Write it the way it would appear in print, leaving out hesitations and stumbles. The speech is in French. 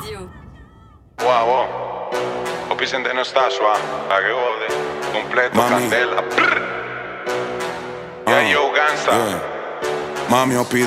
Radio. Wow, wow. Hopi sente no sta suave, a che ode. Completo, Mami. candela. Yeah, yo, gangsta. Yeah. Mami, hopi